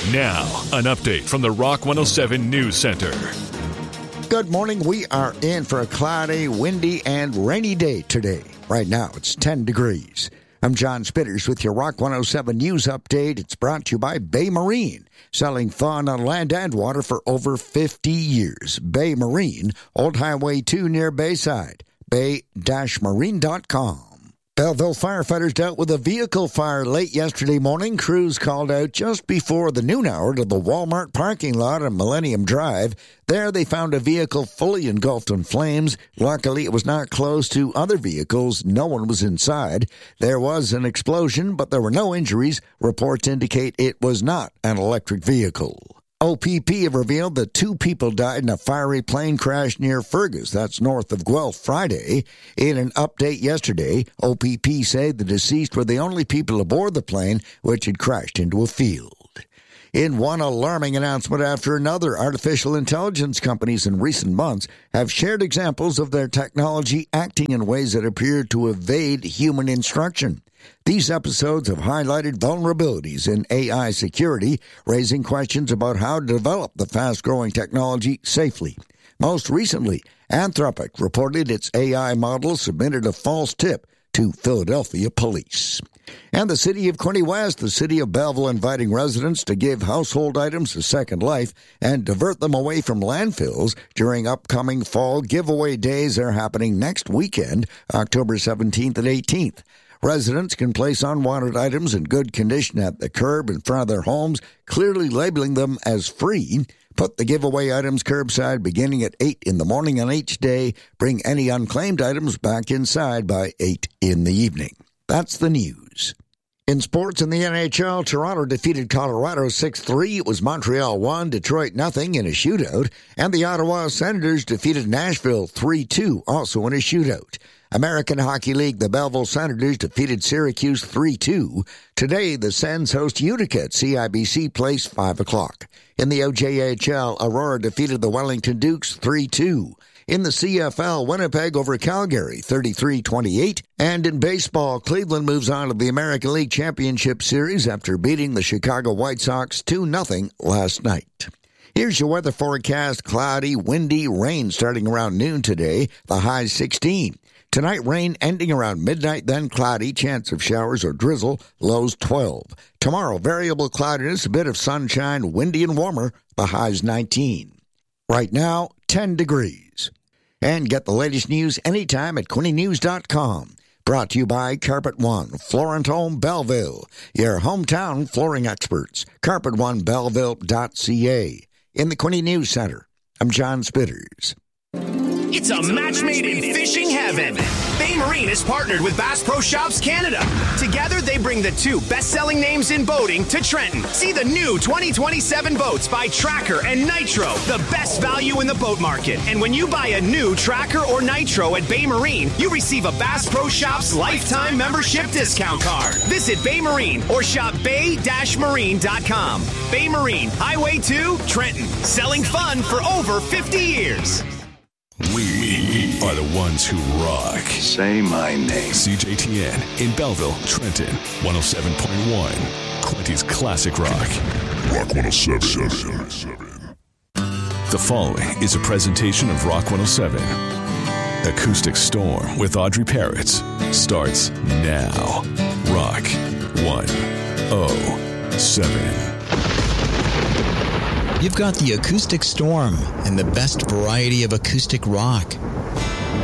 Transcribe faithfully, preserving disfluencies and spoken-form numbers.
Now, an update from the Rock one oh seven News Center. Good morning. We are in for a cloudy, windy, and rainy day today. Right now, it's ten degrees. I'm John Spitters with your Rock one oh seven News Update. It's brought to you by Bay Marine, selling fun on land and water for over fifty years. Bay Marine, Old Highway two near Bayside. bay dash marine dot com. Belleville firefighters dealt with a vehicle fire late yesterday morning. Crews called out just before the noon hour to the Walmart parking lot on Millennium Drive. There they found a vehicle fully engulfed in flames. Luckily, it was not close to other vehicles. No one was inside. There was an explosion, but there were no injuries. Reports indicate it was not an electric vehicle. O P P have revealed that two people died in a fiery plane crash near Fergus, that's north of Guelph, Friday. In an update yesterday, O P P say the deceased were the only people aboard the plane, which had crashed into a field. In one alarming announcement after another, artificial intelligence companies in recent months have shared examples of their technology acting in ways that appear to evade human instruction. These episodes have highlighted vulnerabilities in A I security, raising questions about how to develop the fast-growing technology safely. Most recently, Anthropic reported its A I model submitted a false tip to Philadelphia police. And the city of Quinte West, the city of Belleville, inviting residents to give household items a second life and divert them away from landfills during upcoming fall giveaway days. They're happening next weekend, October seventeenth and eighteenth. Residents can place unwanted items in good condition at the curb in front of their homes, clearly labeling them as free. Put the giveaway items curbside beginning at eight in the morning on each day. Bring any unclaimed items back inside by eight in the evening. That's the news. In sports in the N H L, Toronto defeated Colorado six three. It was Montreal one, Detroit nothing in a shootout. And the Ottawa Senators defeated Nashville three two, also in a shootout. American Hockey League, the Belleville Senators defeated Syracuse three two. Today, the Sens host Utica at C I B C Place, five o'clock. In the O J H L, Aurora defeated the Wellington Dukes three two. In the C F L, Winnipeg over Calgary, thirty-three twenty-eight. And in baseball, Cleveland moves on to the American League Championship Series after beating the Chicago White Sox two nothing last night. Here's your weather forecast. Cloudy, windy, rain starting around noon today. The high sixteen. Tonight, rain ending around midnight, then cloudy, chance of showers or drizzle, lows twelve. Tomorrow, variable cloudiness, a bit of sunshine, windy and warmer, the highs nineteen. Right now, ten degrees. And get the latest news anytime at quinte news dot com. Brought to you by Carpet One, Florent Home Belleville, your hometown flooring experts. carpet one belleville dot c a. In the Quinte News Center, I'm John Spitters. It's a match made in fishing heaven. Bay Marine has partnered with Bass Pro Shops Canada. Together, they bring the two best-selling names in boating to Trenton. See the new twenty twenty-seven boats by Tracker and Nitro, the best value in the boat market. And when you buy a new Tracker or Nitro at Bay Marine, you receive a Bass Pro Shops lifetime membership discount card. Visit Bay Marine or shop bay dash marine dot com. Bay Marine, Highway two, Trenton. Selling fun for over fifty years. We are the ones who rock. Say my name. C J T N in Belleville, Trenton, one oh seven point one. Quinte's classic rock. Rock one oh seven. The following is a presentation of Rock one oh seven. Acoustic Storm with Audrey Parrots starts now. Rock one oh seven. You've got the Acoustic Storm and the best variety of acoustic rock.